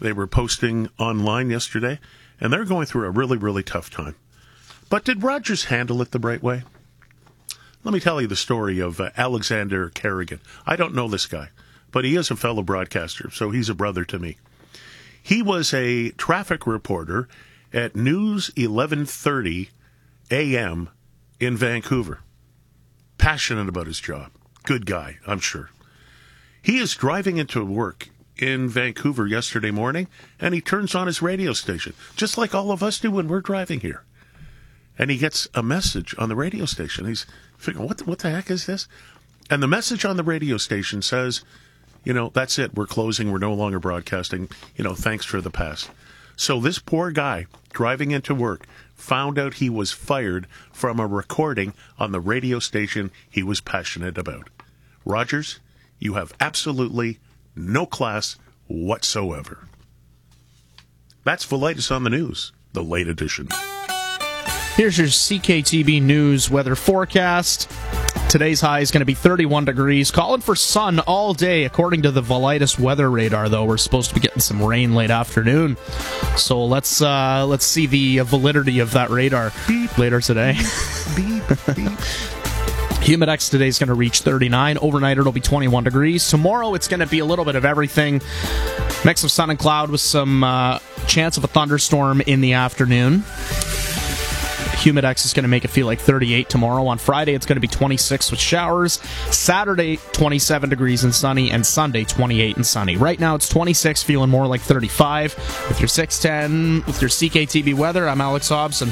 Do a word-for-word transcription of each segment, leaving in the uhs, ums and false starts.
They were posting online yesterday, and they're going through a really, really tough time. But did Rogers handle it the right way? Let me tell you the story of uh, Alexander Kerrigan. I don't know this guy, but he is a fellow broadcaster, so he's a brother to me. He was a traffic reporter at News eleven thirty a.m. in Vancouver. Passionate about his job. Good guy, I'm sure. He is driving into work in Vancouver yesterday morning, and he turns on his radio station, just like all of us do when we're driving here. And he gets a message on the radio station. He's figuring, what the, what the heck is this? And the message on the radio station says, you know, that's it. We're closing. We're no longer broadcasting. You know, thanks for the past. So this poor guy driving into work found out he was fired from a recording on the radio station he was passionate about. Rogers, you have absolutely no class whatsoever. That's Velitis on the News, the late edition. Here's your C K T B News weather forecast. Today's high is going to be thirty-one degrees. Calling for sun all day, according to the Velitis weather radar, though. We're supposed to be getting some rain late afternoon. So let's uh, let's see the validity of that radar beep, later today. Beep, beep, beep. Humidex today is going to reach thirty-nine. Overnight, it'll be twenty-one degrees. Tomorrow, it's going to be a little bit of everything. Mix of sun and cloud with some uh, chance of a thunderstorm in the afternoon. Humidex is going to make it feel like thirty-eight tomorrow. On Friday, it's going to be twenty-six with showers. Saturday, twenty-seven degrees and sunny. And Sunday, twenty-eight and sunny. Right now, it's twenty-six, feeling more like thirty-five. With your six ten, with your C K T B weather, I'm Alex Hobson.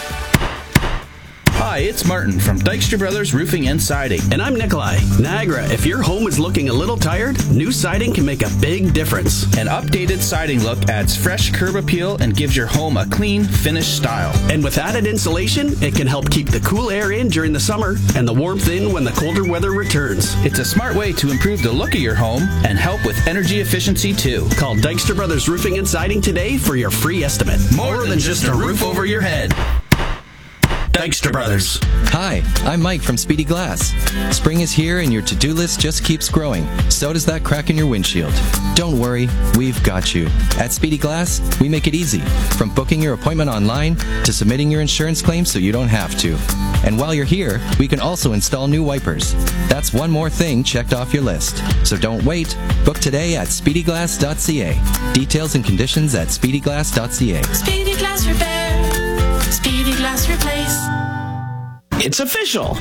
Hi, it's Martin from Dykstra Brothers Roofing and Siding. And I'm Nikolai. Niagara, if your home is looking a little tired, new siding can make a big difference. An updated siding look adds fresh curb appeal and gives your home a clean, finished style. And with added insulation, it can help keep the cool air in during the summer and the warmth in when the colder weather returns. It's a smart way to improve the look of your home and help with energy efficiency too. Call Dykstra Brothers Roofing and Siding today for your free estimate. More, More than just a roof over your head. Dykstra Brothers. Hi, I'm Mike from Speedy Glass. Spring is here and your to-do list just keeps growing. So does that crack in your windshield. Don't worry, we've got you. At Speedy Glass, we make it easy. From booking your appointment online to submitting your insurance claim so you don't have to. And while you're here, we can also install new wipers. That's one more thing checked off your list. So don't wait. Book today at speedy glass dot c a. Details and conditions at speedy glass dot c a. Speedy Glass Repair. Speedy Glass Replace. It's official!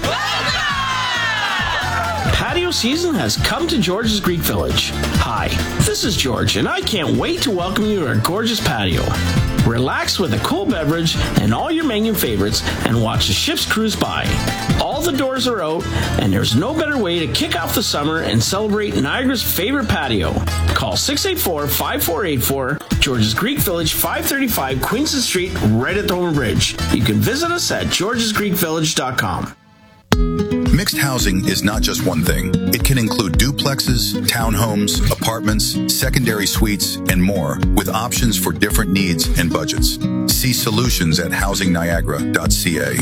Patio season has come to George's Greek Village. Hi, this is George, and I can't wait to welcome you to our gorgeous patio. Relax with a cool beverage and all your menu favorites and watch the ships cruise by. All the doors are out, and there's no better way to kick off the summer and celebrate Niagara's favorite patio. Call six eight four, five four eight four, George's Greek Village, five thirty-five Queenston Street, right at the Homer Bridge. You can visit us at georges greek village dot com. Mixed housing is not just one thing. It can include duplexes, townhomes, apartments, secondary suites, and more, with options for different needs and budgets. See solutions at housing niagara dot c a.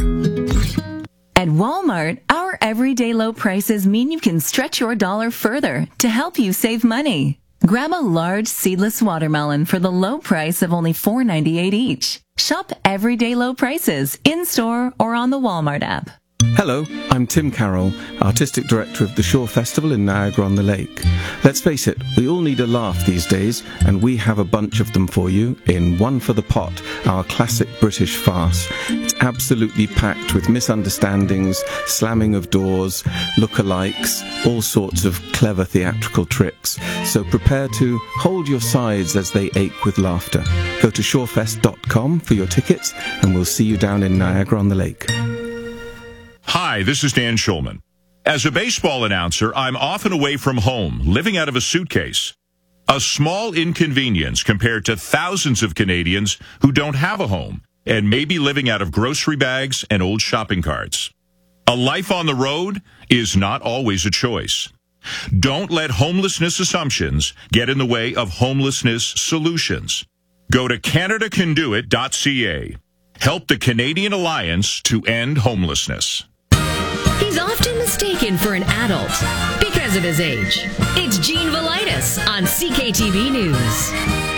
At Walmart, our everyday low prices mean you can stretch your dollar further to help you save money. Grab a large seedless watermelon for the low price of only four ninety-eight each. Shop everyday low prices in-store or on the Walmart app. Hello, I'm Tim Carroll, Artistic Director of the Shore Festival in Niagara-on-the-Lake. Let's face it, we all need a laugh these days, and we have a bunch of them for you in One for the Pot, our classic British farce. It's absolutely packed with misunderstandings, slamming of doors, lookalikes, all sorts of clever theatrical tricks. So prepare to hold your sides as they ache with laughter. Go to shorefest dot com for your tickets, and we'll see you down in Niagara-on-the-Lake. Hi, this is Dan Schulman. As a baseball announcer, I'm often away from home, living out of a suitcase. A small inconvenience compared to thousands of Canadians who don't have a home and may be living out of grocery bags and old shopping carts. A life on the road is not always a choice. Don't let homelessness assumptions get in the way of homelessness solutions. Go to canada can do it dot c a. Help the Canadian Alliance to End Homelessness. He's often mistaken for an adult because of his age. It's Gene Velitis on C K T B News.